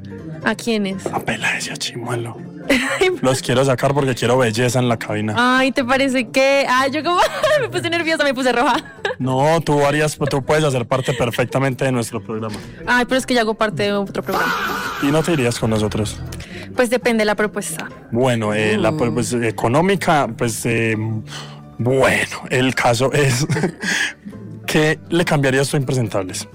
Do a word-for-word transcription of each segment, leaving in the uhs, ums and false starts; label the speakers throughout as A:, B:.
A: ¿A quiénes?
B: A Peláez y a Chimuelo. Los quiero sacar porque quiero belleza en la cabina.
A: Ay, ¿te parece que...? Ay, yo como me puse nerviosa, me puse roja.
B: No, tú harías, tú puedes hacer parte perfectamente de nuestro programa.
A: Ay, pero es que yo hago parte de otro programa.
B: ¿Y no te irías con nosotros?
A: Pues depende de la propuesta.
B: Bueno, eh, uh. la pues, económica, pues... Eh, bueno, el caso es... ¿Qué le cambiarías tú a Impresentables?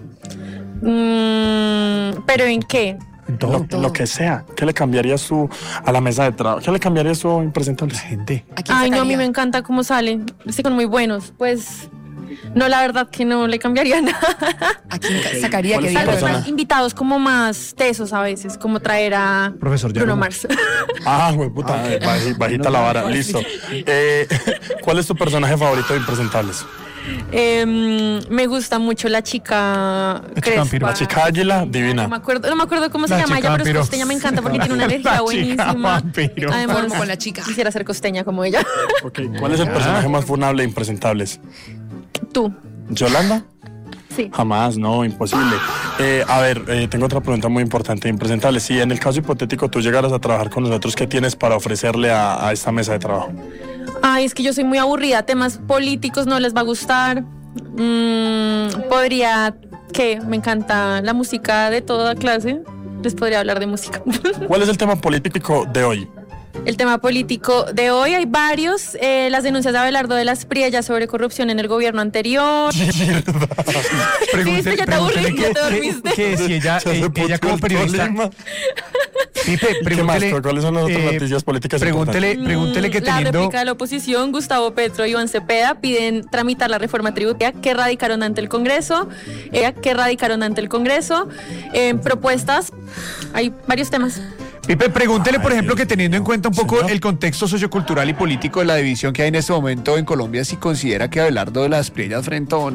A: Mm, ¿Pero en qué?
B: Lo, lo que sea. ¿Qué le cambiarías tú a la mesa de trabajo? ¿Qué le cambiarías tú a Impresentables?
C: La gente.
A: Ay, no, a mí me encanta cómo salen. Sí, son muy buenos. Pues, no, la verdad que no le cambiaría nada.
C: ¿A quién sacaría?
B: ¿Cuál
C: Que
B: es
C: diga
B: tu persona?
C: verdad?
A: Invitados como más tesos a veces, como traer a
D: Profesor
A: Bruno
D: Yago.
A: Mars.
B: Ah, güey, puta, eh, baji- bajita la vara, listo. Eh, ¿Cuál es tu personaje favorito de Impresentables?
A: Eh, me gusta mucho la chica
D: chica
A: Crespa.
D: vampiro.
B: La chica águila, divina.
A: No me acuerdo, no me acuerdo cómo se
D: La
A: llama
D: chica
A: ella, pero es
D: vampiro.
A: costeña, me encanta porque tiene una
D: La
A: energía
D: chica
A: buenísima.
D: vampiro.
A: Además,
C: Vamos con la chica.
A: quisiera ser costeña como ella.
B: Okay. ¿Cuál es el personaje más funable de Impresentables?
A: Tú.
B: ¿Yolanda?
A: Sí.
B: Jamás, no, imposible. Eh, a ver, eh, tengo otra pregunta muy importante de Impresentables. Si en el caso hipotético tú llegaras a trabajar con nosotros, ¿qué tienes para ofrecerle a, a esta mesa de trabajo?
A: Ay, es que yo soy muy aburrida. Temas políticos no les va a gustar. Mm, podría, ¿qué? Me encanta la música de toda clase. Les podría hablar de música.
B: ¿Cuál es el tema político de hoy?
A: El tema político de hoy hay varios. Eh, las denuncias de Abelardo de las Priellas sobre corrupción en el gobierno anterior.
D: Pregúntele,
A: ya te aburrí,
D: pregúntele
A: ya
D: que,
A: te dormiste.
D: que- que si ella,
B: Se
D: eh,
B: puteó
D: ella como
B: el
D: periodista.
B: Tolima.
D: Pipe,
B: ¿Qué más?
D: pregúntele.
B: ¿Cuáles son las otras
D: eh,
B: noticias políticas
D: Pregúntele,
B: importantes?
D: pregúntele que
A: Mm, La
D: teniendo.
A: réplica de la oposición, Gustavo Petro y Iván Cepeda piden tramitar la reforma tributaria que radicaron ante el Congreso, eh, que radicaron ante el Congreso, eh, propuestas, hay varios temas.
D: Pipe, pregúntele, por
B: Ay,
D: ejemplo, que teniendo en cuenta un poco
B: señor.
D: el contexto sociocultural y político de la división que hay en este momento en Colombia, si considera que Abelardo de las Priellas Frentón.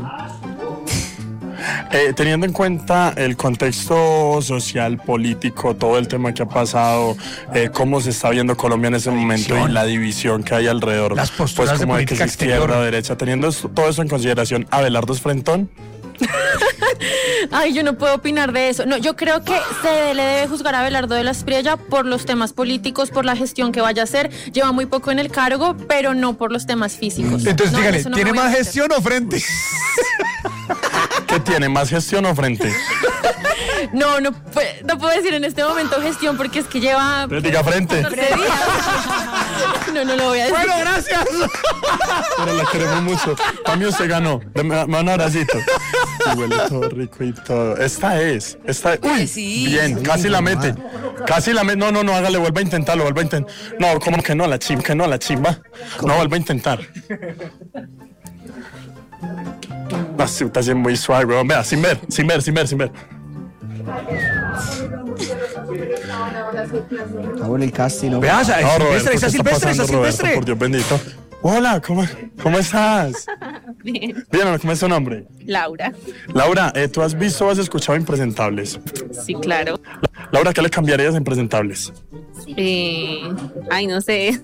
B: Eh, teniendo en cuenta el contexto social, político, todo el tema que ha pasado, eh, cómo se está viendo Colombia en ese momento y la división que hay alrededor,
D: Las posturas
B: pues como
D: de
B: de que
D: política
B: es izquierda
D: exterior.
B: o derecha, teniendo eso- todo eso en consideración, ¿Abelardo es frentón?
A: Ay, yo no puedo opinar de eso. No, yo creo que se le debe juzgar a Abelardo de las Priellas por los temas políticos, por la gestión que vaya a hacer. Lleva muy poco en el cargo, pero no por los temas físicos.
D: Entonces,
A: No,
D: dígale,
A: eso no me
D: ¿tiene
A: voy a
D: más
A: meter.
D: gestión o frente?
B: ¿Qué tiene, más gestión o frente?
A: No, no, pu- no puedo decir en este momento gestión porque es que lleva
B: Pero diga frente.
A: catorce días. No, no lo voy a decir.
D: Bueno, gracias.
B: Pero la queremos mucho. También usted ganó. Me, me da un abracito. Y huele todo rico y todo. Esta es. Esta es. Uy,
C: Sí.
B: bien, casi la mete. Casi la mete. No, no, no, hágale, vuelva a intentarlo, vuelva a intentar. No, como que no, la chimba, que no, la chimba. No, vuelva a intentar. No, sí, está siendo muy suave, weón. Vea, sin ver, sin ver, sin ver, sin ver.
E: Ah, bueno, el casting, ¿no?
D: Veas, es
B: No, Roberto,
D: silvestre,
B: ¿qué
D: está
B: está
D: silvestre, está
B: pasando, Roberto?
D: silvestre.
B: Por Dios bendito. Hola, ¿cómo, cómo estás?
F: Bien.
B: Bien, ¿cómo es tu nombre?
F: Laura.
B: Laura, eh, ¿tú has visto o has escuchado Impresentables?
F: Sí, claro.
B: Laura, ¿qué le cambiarías a Impresentables?
F: Eh, ay, no sé.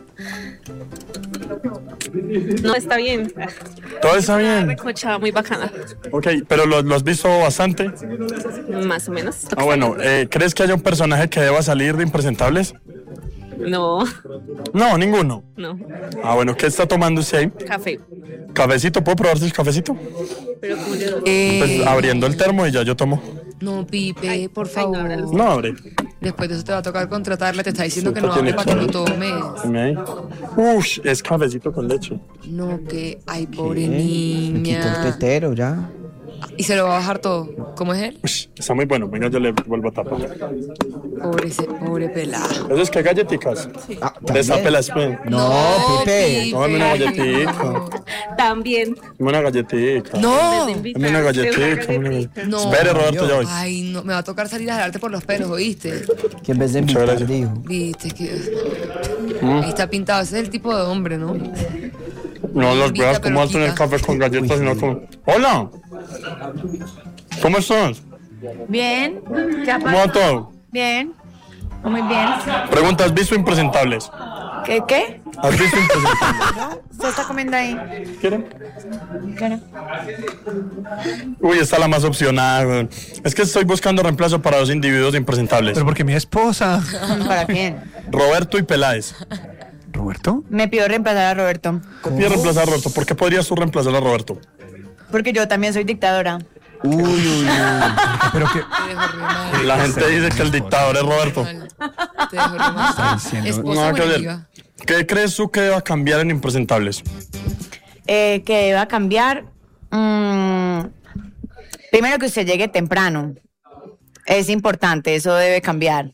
F: No, está bien.
B: Todo está bien.
F: Recocha muy bacana.
B: Ok, pero ¿lo, lo has visto bastante?
F: Más o menos.
B: Ah, bueno, eh, ¿crees que haya un personaje que deba salir de Impresentables?
F: No,
B: No, ninguno.
F: no.
B: Ah, bueno, ¿qué está tomando usted ahí?
F: Café.
B: ¿Cafecito? ¿Puedo probarse el cafecito?
F: Pero como yo...
C: Eh,
B: Pues abriendo el termo y ya yo tomo.
C: No, Pipe, por favor.
B: No abre.
C: Después de eso te va a tocar contratarle. Te está diciendo que
B: Sí,
C: no
B: tiene
C: hable para que lo
B: todo.
C: tomes.
B: Dime ahí. Ush, es cafecito con leche.
C: No, que. Ay, pobre
E: Me quitó el
C: niña.
E: tetero ya.
C: Y se lo va a bajar todo. ¿Cómo es él?
B: Ush, está muy bueno. Venga, yo le vuelvo a tapar.
C: Pobre, ese- pobre pelado.
B: ¿Eso es que galletitas?
E: Ah,
B: Destape la spoon.
E: No, Pipe.
B: Dame una galletita.
F: También.
B: Dame una galletita.
C: No.
B: Dame una galletita. dame una galletita.
C: No.
B: Espere, Roberto, ya voy.
C: Ay, no. Me va a tocar salir a jalarte por los pelos, ¿oíste?
E: Que en vez de
B: Muchas
E: invitar,
B: gracias.
E: dijo.
C: Viste que.
B: Mm.
C: Ahí está pintado. Ese es el tipo de hombre, ¿no?
B: No los
C: Invita,
B: veas
C: pero
B: cómo hacen el
C: quita.
B: café con galletas, sino con... ¡Hola! ¿Cómo estás?
G: Bien. ¿Qué ha
B: ¿Cómo va todo?
G: Bien. Muy bien.
B: Pregunta, ¿has visto Impresentables?
G: ¿Qué qué?
B: ¿Has visto Impresentables?
G: ¿Usted está comiendo ahí?
B: ¿Quieren?
G: ¿Quieren?
B: Uy, está la más opcionada, güey. Es que estoy buscando reemplazo para dos individuos impresentables.
D: Pero porque mi esposa.
G: ¿Para quién?
B: Roberto y Peláez.
D: ¿Roberto?
G: Me pidió reemplazar a Roberto.
B: ¿Cómo reemplazar a Roberto? ¿Por qué podrías tú reemplazar a Roberto?
G: Porque yo también soy dictadora.
E: Uy, uy, uy.
D: Pero que.
C: Te dejo re mal.
B: La gente dice que el dictador es Roberto.
C: Te dejo re mal.
D: diciendo-
C: Esposa
B: Nada que
C: buena
B: ver.
C: amiga.
B: ¿Qué crees tú que deba cambiar en Impresentables?
G: Eh, que deba cambiar. mm, primero que usted llegue temprano. Es importante, eso debe cambiar.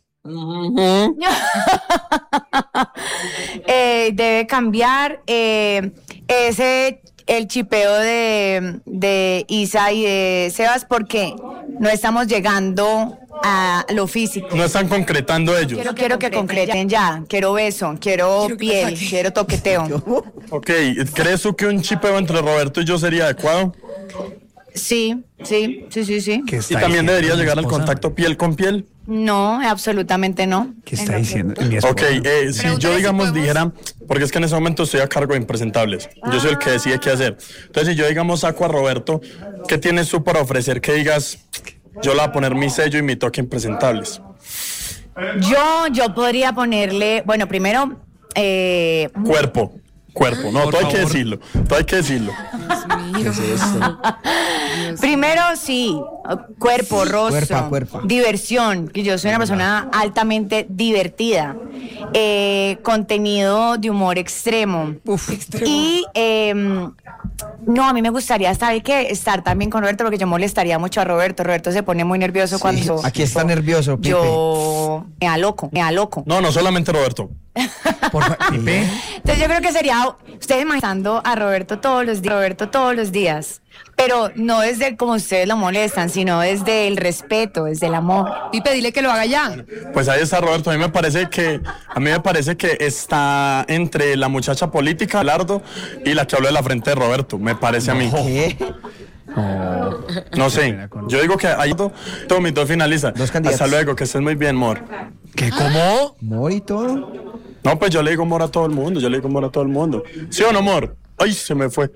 G: Eh, debe cambiar eh, ese el chipeo de, de Isa y de Sebas porque no estamos llegando a lo físico.
B: No están concretando ellos.
G: Quiero, quiero que concreten ya. Quiero beso, quiero,
C: Quiero que
G: piel,
C: saquen.
G: quiero toqueteo.
B: Ok, ¿crees tú que un chipeo entre Roberto y yo sería adecuado?
G: Sí, sí, sí, sí, sí.
D: ¿Qué
B: Y
D: está
B: también
D: diciendo
B: debería
D: mi
B: llegar al
D: esposa?
B: contacto piel con piel.
G: No, absolutamente no.
D: ¿Qué está diciendo mi esposa?
B: Ok, eh, si
C: Pregúntale
B: yo
C: si
B: digamos
C: podemos-
B: dijera, porque es que en ese momento estoy a cargo de Impresentables, yo soy el que decide qué hacer. Entonces, si yo digamos saco a Roberto, ¿qué tienes tú para ofrecer que digas, yo le voy a poner mi sello y mi toque Impresentables?
G: Yo, yo podría ponerle, bueno, primero, eh,
B: Cuerpo, cuerpo, no,
D: Por
B: todo hay que
D: favor.
B: decirlo, todo hay que decirlo.
C: Dios mío.
G: primero sí, cuerpo, rostro,
E: Cuerpa, cuerpa.
G: diversión, que yo soy una persona altamente divertida, eh, contenido de humor extremo. Y em, no, a mí me gustaría, ¿sabe qué? Estar también con Roberto porque yo molestaría mucho a Roberto. Roberto se pone muy nervioso cuando
E: Aquí está nervioso, Pipe.
G: yo me aloco, me aloco.
B: No, no solamente Roberto.
D: Por fa- Pipe.
G: Entonces yo creo que sería ustedes imaginando a Roberto todos los días, Roberto todos los días, pero no desde como ustedes lo molestan, sino desde el respeto, desde el amor.
C: Pipe, dile que lo haga ya.
B: Pues ahí está Roberto, a mí me parece que a mí me parece que está entre la muchacha política, Lardo, y la que habló de la frente de Roberto, me parece a mí.
E: ¿Qué?
B: No sé, yo digo que ahí todo, todo mis dos finalistas.
E: Dos candidatos.
B: Hasta luego, que estés muy bien, Mor.
D: ¿Qué? ¿Cómo?
E: Mor y todo.
B: No, pues yo le digo Mor a todo el mundo, yo le digo Mor a todo el mundo. ¿Sí o no, Mor? Ay, se me fue.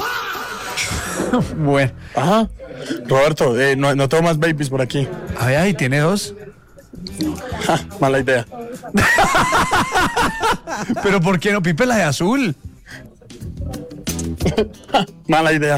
D: Bueno.
B: Ajá. Roberto, eh, no, no tengo más babies por aquí.
D: Ay, ay, tiene dos.
B: Ja, mala idea.
D: Pero ¿por qué no? Pipe, la de azul.
B: Mala idea.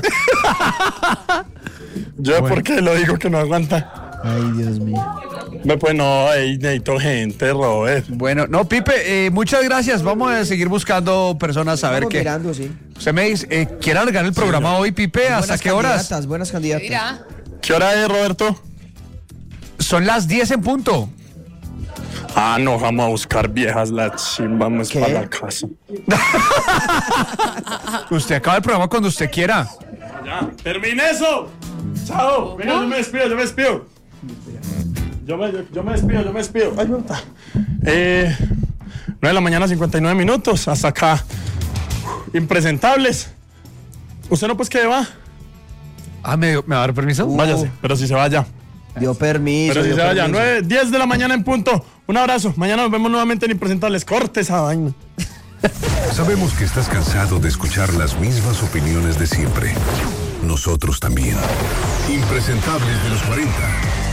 B: Yo, ¿por qué lo digo que no aguanta?
E: Ay, Dios mío.
B: Me pues no, ey, necesito gente, Robert.
D: Bueno, no, Pipe, eh, muchas gracias. Vamos a seguir buscando personas a ver
E: Estamos
D: qué.
E: mirando, sí.
D: Usted me dice, eh, ¿quiere alargar el programa hoy, Pipe? ¿Hasta
E: Buenas
D: qué horas?
E: candidatas, buenas candidatas.
C: Mira.
B: ¿Qué hora es, Roberto?
D: Son las diez en punto.
B: Ah, no, vamos a buscar viejas, la chimba, vamos
E: ¿Qué?
B: para la casa.
D: Usted acaba el programa cuando usted quiera.
B: Ya, termine eso. Chao. Venga, yo me despido, yo me despido. Yo me, yo, yo me despido, yo me despido. Ay, no está. Eh, nueve de la mañana, cincuenta y nueve minutos. Hasta acá. Impresentables. ¿Usted no pues qué va?
D: Ah, ¿me, me va a dar permiso?
B: Váyase, pero si se vaya.
E: Dio permiso.
B: Pero si
E: dio
B: se vaya.
E: permiso.
B: nueve, diez de la mañana en punto. Un abrazo. Mañana nos vemos nuevamente en Impresentables. Corte esa vaina.
H: Sabemos que estás cansado de escuchar las mismas opiniones de siempre. Nosotros también. Impresentables de los cuarenta.